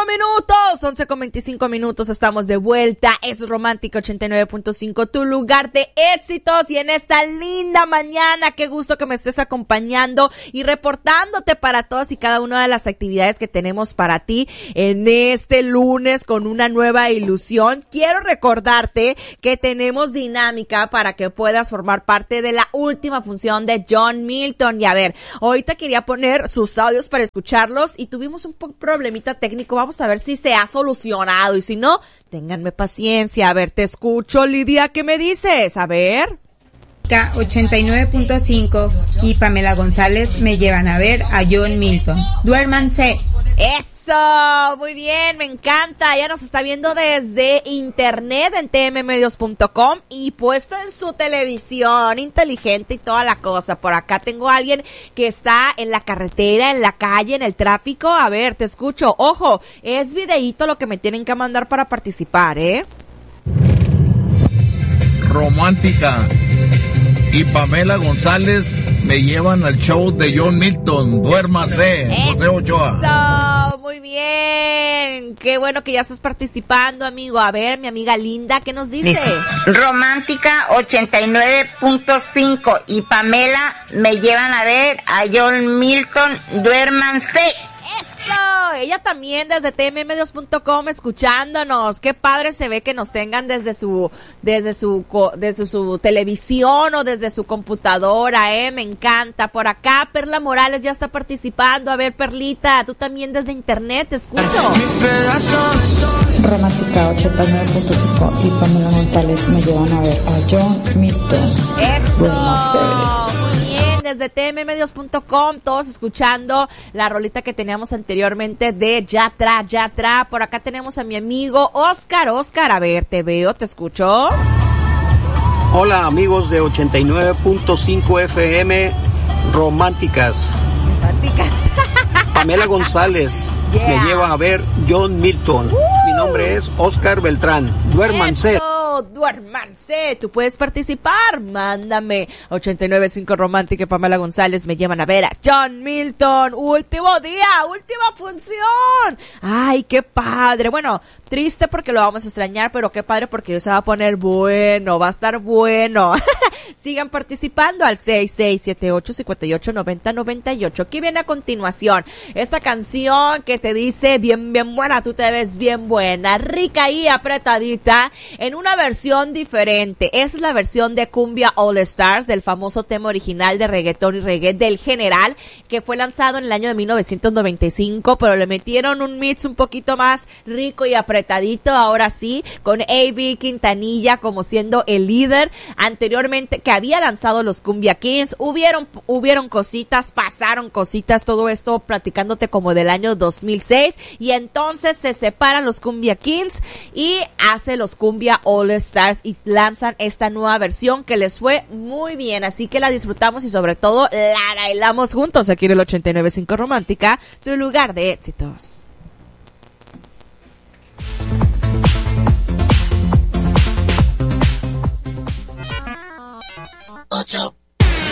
minutos, 11:25, estamos de vuelta. Es Romántica 89.5, tu lugar de éxitos. Y en esta linda mañana, qué gusto que me estés acompañando y reportándote para todas y cada una de las actividades que tenemos para ti en este lunes con una nueva ilusión. Quiero recordarte que tenemos dinámica para que puedas formar parte de la última función de John Milton. Y a ver, ahorita quería poner sus audios para escucharlos y tuvimos un problemita técnico. Vamos a ver si se ha solucionado y si no, ténganme paciencia. A ver, te escucho, Lidia, ¿qué me dices? A ver. 89.5 y Pamela González me llevan a ver a John Milton. Duérmanse. Eso, muy bien, me encanta. Ya nos está viendo desde internet en tmmedios.com y puesto en su televisión inteligente y toda la cosa. Por acá tengo a alguien que está en la carretera, en la calle, en el tráfico. A ver, te escucho. Ojo, es videíto lo que me tienen que mandar para participar, ¿eh? Romántica y Pamela González me llevan al show de John Milton. Duérmase, José Ochoa. Eso, muy bien. Qué bueno que ya estás participando, amigo. A ver, mi amiga Linda, ¿qué nos dice? Romántica 89.5 y Pamela me llevan a ver a John Milton. Duérmanse. Eso, ella también desde tmmedios.com escuchándonos. Qué padre se ve que nos tengan desde su televisión o desde su computadora, me encanta. Por acá Perla Morales ya está participando. A ver, Perlita, tú también desde internet, te escucho. Romántica 89.5 y Pamela González me llevan a ver a John Milton. Eso, muy bien, desde tmmedios.com, todos escuchando la rolita que teníamos anteriormente de Yatra. Por acá tenemos a mi amigo Oscar. Oscar, a ver, te veo, te escucho. Hola amigos de 89.5 FM Románticas. Pamela González me lleva a ver John Milton. Mi nombre es Oscar Beltrán. Duérmanse. Eso, duérmanse. Tú puedes participar. Mándame 89.5 Romántica y Pamela González me llevan a ver a John Milton. Último día, última función. Ay, qué padre. Bueno, triste porque lo vamos a extrañar, pero qué padre porque se va a poner bueno. Va a estar bueno. Sigan participando al 6678-5890-98. ¿Qué viene a continuación? Esta canción que te dice bien buena, tú te ves bien buena, rica y apretadita, en una versión diferente. Es la versión de Cumbia All Stars del famoso tema original de reggaetón y reggae del General, que fue lanzado en el año de 1995, pero le metieron un mix un poquito más rico y apretadito, ahora sí, con A.B. Quintanilla como siendo el líder. Anteriormente, que había lanzado los Cumbia Kings, hubieron cositas, pasaron cositas, todo esto platicándote como del año 2006, y entonces se separan los Cumbia Kings y hace los Cumbia All Stars y lanzan esta nueva versión que les fue muy bien, así que la disfrutamos y sobre todo la bailamos juntos aquí en el 89.5 Romántica, tu lugar de éxitos.